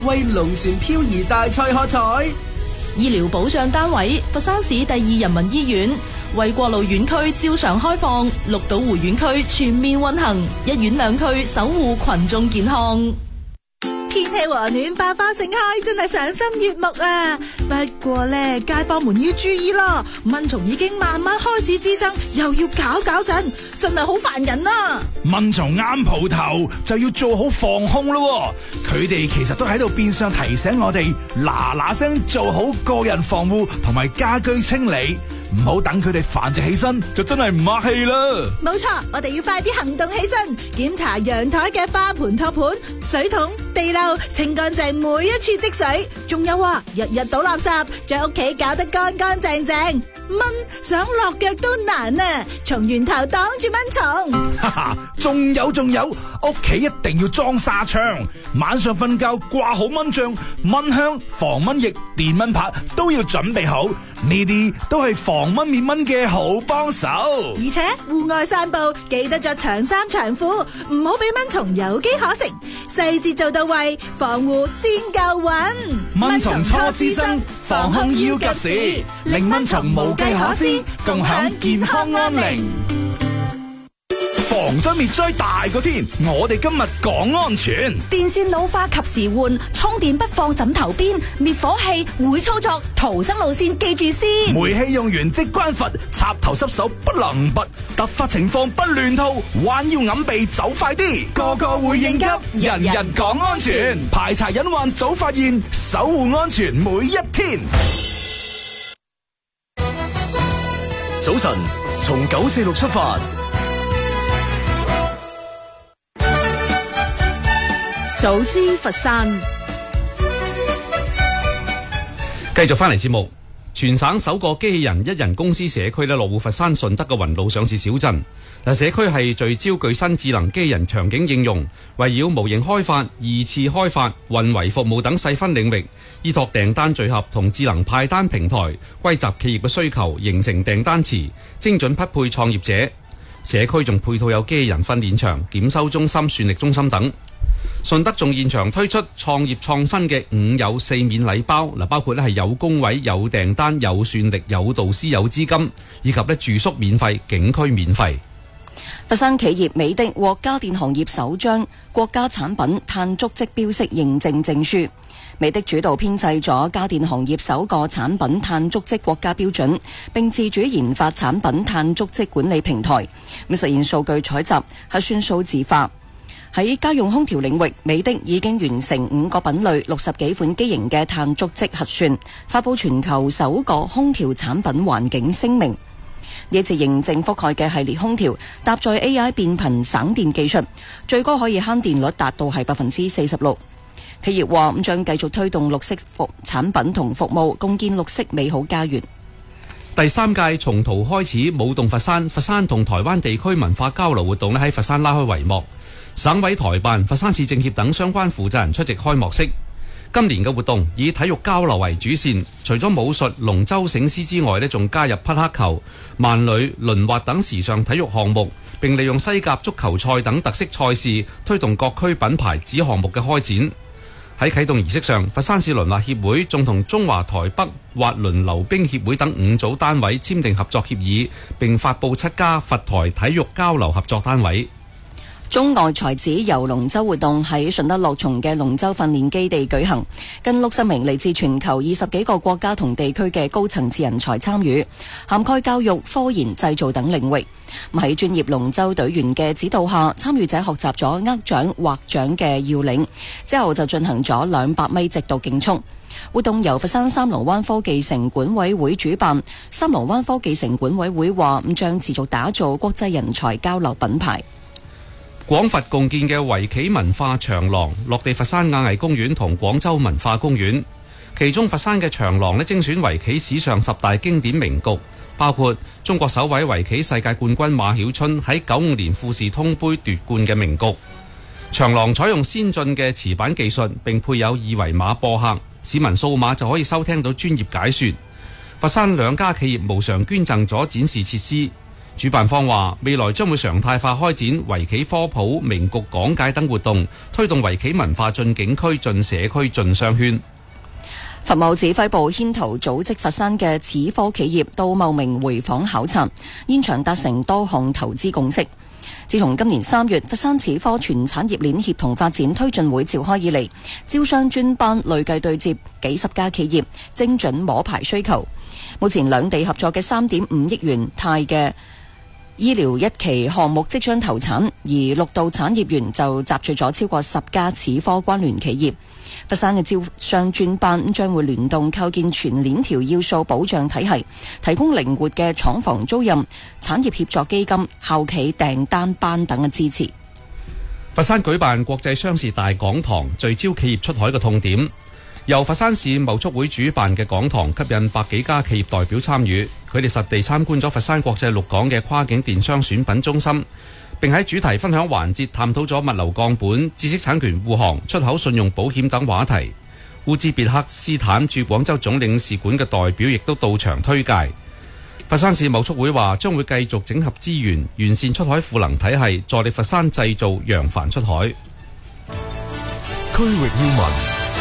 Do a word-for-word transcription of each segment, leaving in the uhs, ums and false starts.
為龍船漂移大賽喝彩。 醫療保障單位佛山市第二人民醫院為過路院區照常開放，綠島湖院區全面運行，一院兩區守護群眾健康。 天氣和暖，百花盛開，真係賞心悅目啊！不過呢，街坊們要注意咯，蚊蟲已經慢慢開始滋生，又要搞搞震，真係好煩人啊！ 蚊蟲啱蒲頭就要做好防控咯，佢哋其實都喺度變相提醒我哋嗱嗱聲做好個人防護同埋家居清理。唔好等佢哋繁殖起身，就真係唔客氣啦。 冇錯，我哋要快啲行動起身，檢查陽台嘅花盆、托盤、水桶、地漏，清乾淨每一處積水。仲有啊，日日倒垃圾，將屋企搞得乾乾淨淨。蚊想落腳都難啊！從源頭擋住蚊蟲。 哈哈，仲有仲有，屋企一定要裝紗窗，晚上瞓覺掛好蚊帳、蚊香、防蚊液、電蚊拍都要準備好，呢啲都係防蚊滅蚊嘅好幫手。 而且戶外散步記得着長衫長褲，唔好俾蚊蟲有機可乘，細節做到位，防護先夠穩。 蚊蟲初滋生，防控要及時，令蚊蟲無計可施，共享健康安寧。防災滅災大過天，我哋今日講安全。 電線老化及時換，充電不放枕頭邊，滅火器會操作，逃生路線記住先。 煤氣用完即關閥，插頭濕手不能拔，突發情況不亂套，彎腰揞鼻走快啲，個個會應急，人人講安全，排查隱患早發現，守護安全每一天。 早晨，從九四六出發。 早知佛山， 繼續翻嚟節目。全省首個機器人一人公司社區咧，落戶佛山順德嘅雲路上市小鎮。嗱，社區係聚焦具新智能機器人場景應用，圍繞模型開發、二次開發、運維服務等細分領域，依託訂單聚合同智能派單平台，歸集企業嘅需求，形成訂單池，精準匹配創業者。社區仲配套有機器人訓練場、檢修中心、算力中心等。順德仲現場推出創業創新嘅五有四免禮包，嗱，包括咧係有工位、有訂單、有算力、有導師、有資金，以及咧住宿免費、景區免費。 佛山企業美的獲家電行業首張國家產品碳足跡標識認證證書。美的主導編製咗家電行業首個產品碳足跡國家標準，並自主研發產品碳足跡管理平台，咁實現數據採集、核算數字化。喺家用空調領域，美的已經完成五個品類、六十幾款機型嘅碳足跡核算，發佈全球首個空調產品環境聲明。呢次認證覆蓋嘅系列空調搭載 A I 變頻省電技術，最高可以慳電率達到係百分之四十六。企業話咁將繼續推動綠色服產品同服務，共建綠色美好家園。 第三屆從圖開始舞動佛山，佛山同台灣地區文化交流活動咧喺佛山拉開帷幕。省委台辦、佛山市政協等相關負責人出席開幕式。今年嘅活動以體育交流為主線，除咗武術、龍舟、醒獅之外咧，仲加入匹克球、慢壘、輪滑等時尚體育項目，並利用西甲、足球賽等特色賽事推動各區品牌子項目嘅開展。喺啟動儀式上，佛山市輪滑協會仲同中華台北滑輪溜冰協會等五組單位簽訂合作協議，並發布七家佛台體育交流合作單位。 中外才子遊龍舟活動喺順德樂從嘅龍舟訓練基地舉行，近六十名嚟自全球二十幾個國家同地區嘅高層次人才參與，涵蓋教育、科研、製造等領域。喺專業龍舟隊員嘅指導下，參與者學習咗握槳、劃槳嘅要領，之後就進行咗兩百米直道競速。活動由佛山三龍灣科技城管委會主辦，三龍灣科技城管委會話咁將持續打造國際人才交流品牌。 廣佛共建嘅圍棋文化長廊落地佛山亞藝公園同廣州文化公園，其中佛山嘅長廊咧精選圍棋史上十大經典名局，包括中國首位圍棋世界冠軍馬曉春喺九五年富士通杯奪冠嘅名局。長廊採用先進嘅磁板技術，並配有二維碼播客，市民掃碼就可以收聽到專業解說。佛山兩家企業無償捐贈咗展示設施。 主辦方話，未來將會常態化開展圍棋科普、名局講解等活動，推動圍棋文化進景區、進社區、進商圈。 佛貿指揮部牽頭組織佛山嘅齒科企業到茂名回訪考察，現場達成多項投資共識。自從今年三月佛山齒科全產業鏈協同發展推進會召開以嚟，招商專班累計對接幾十家企業，精準摸排需求。目前兩地合作嘅三點五億元泰嘅醫療一期項目即將投產，而六道產業園就集聚咗超過十家齒科關聯企業。佛山嘅招商專班將會聯動構建全鏈條要素保障體系，提供靈活嘅廠房租賃、產業協作基金、校企訂單班等嘅支持。 佛山舉辦國際商事大講堂，聚焦企業出海嘅痛點。由佛山市貿促會主辦嘅講堂吸引百幾家企業代表參與，佢哋實地參觀咗佛山國際陸港嘅跨境電商選品中心，並喺主題分享環節探討咗物流降本、知識產權護航、出口信用保險等話題。烏茲別克斯坦駐廣州總領事館嘅代表亦都到場推介。佛山市貿促會話將會繼續整合資源，完善出海賦能體系，助力佛山製造揚帆出海。 區域要聞，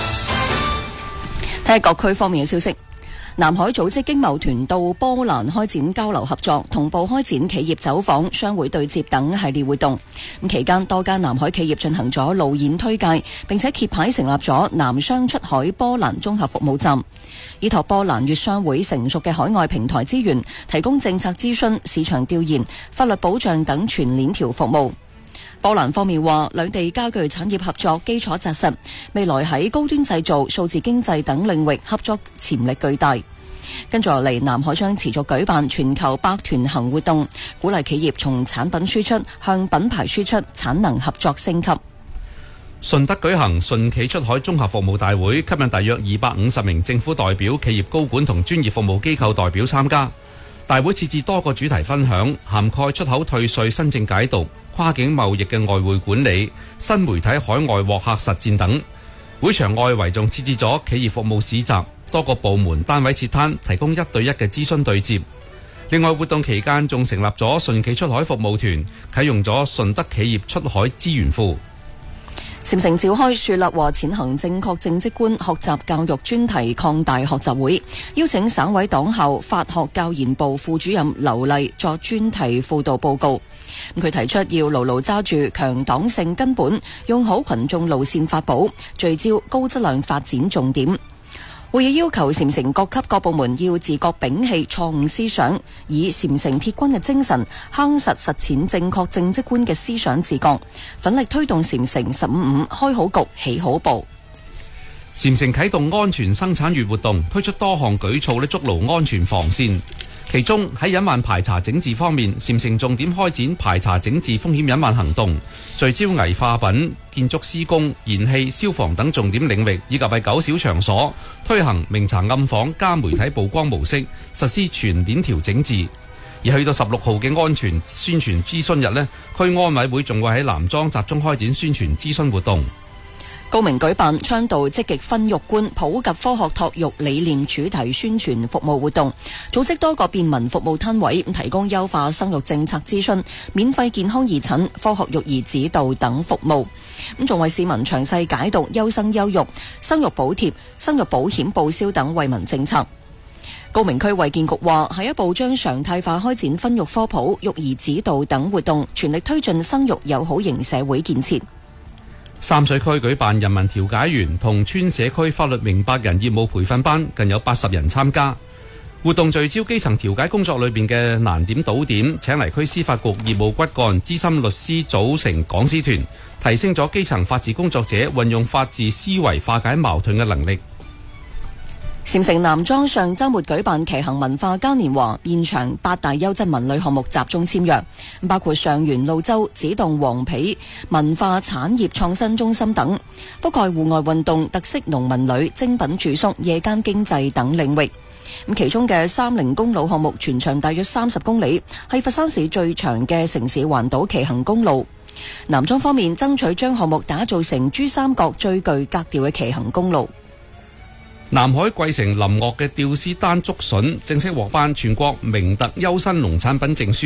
睇下各區方面嘅消息。南海組織經貿團到波蘭開展交流合作，同步開展企業走訪、商會對接等系列活動。咁期間，多間南海企業進行咗路演推介，並且揭牌成立咗南商出海波蘭綜合服務站，依託波蘭粵商會成熟嘅海外平台資源，提供政策諮詢、市場調研、法律保障等全鏈條服務。波蘭方面話，兩地家具產業合作基礎紮實，未來喺高端製造、數字經濟等領域合作潛力巨大。跟住落嚟，南海將持續舉辦全球百團行活動，鼓勵企業從產品輸出向品牌輸出，產能合作升級。 順德舉行順企出海綜合服務大會，吸引大約二百五十名政府代表、企業高管同專業服務機構代表參加。大會設置多個主題分享，涵蓋出口退稅新政解讀、跨境貿易嘅外匯管理、新媒體海外獲客實戰等。會場外圍仲設置咗企業服務市集，多個部門單位設攤，提供一對一嘅諮詢對接。另外，活動期間仲成立咗順企出海服務團，啟用咗順德企業出海資源庫。 禪城召開樹立和踐行正確正職觀學習教育專題擴大學習會，邀請省委黨校法學教研部副主任劉麗作專題輔導報告。佢提出要牢牢揸住強黨性根本，用好群眾路線法寶，聚焦高質量發展重點。會議要求禪城各級各部門要自覺摒棄錯誤思想，以禪城鐵軍嘅精神夯實實踐正確正職觀嘅思想自覺，奮力推動禪城十五五開好局起好步。 禪城啟動安全生產月活動，推出多項舉措咧，築牢安全防線。其中喺隱患排查整治方面，禪城重點開展排查整治風險隱患行動，聚焦危化品、建築施工、燃氣、消防等重點領域，以及喺九小場所推行明查暗訪加媒體曝光模式，實施全鏈條整治。而去到十六號嘅安全宣傳諮詢日呢，區安委會仲會喺南莊集中開展宣傳諮詢活動。 高明舉辦倡導積極分育觀普及科學託育理念主題宣傳服務活動，組織多個便民服務攤位，提供優化生育政策諮詢、免費健康義診、科學育兒指導等服務。咁仲為市民詳細解讀優生優育、生育補貼、生育保險報銷等惠民政策。高明區衛健局話，下一步將常態化開展分育科普、育兒指導等活動，全力推進生育友好型社會建設。 三水區舉辦人民調解員同村社區法律明白人業務培訓班，近有八十人參加。活動聚焦基層調解工作裏邊嘅難點堵點，請嚟區司法局業務骨幹資深律師組成講師團，提升咗基層法治工作者運用法治思維化解矛盾嘅能力。禪城南莊上週末舉辦騎行文化嘉年華，現場八大優質文旅項目集中簽約，包括上元路洲、指洞黃皮文化產業創新中心等，覆蓋戶外運動、特色農民旅、精品住宿、夜間經濟等領域。咁其中嘅三菱公路項目全長大約三十公里，係佛山市最長嘅城市環島騎行公路。南莊方面爭取將項目打造成珠三角最具格調嘅騎行公路。南海桂城林嶽嘅吊絲丹竹筍正式獲頒全國明特優新農產品證書，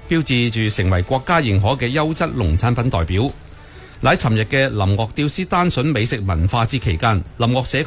標誌住成為國家認可嘅優質農產品代表。喺尋日嘅林嶽吊絲丹筍美食文化節期間，林嶽社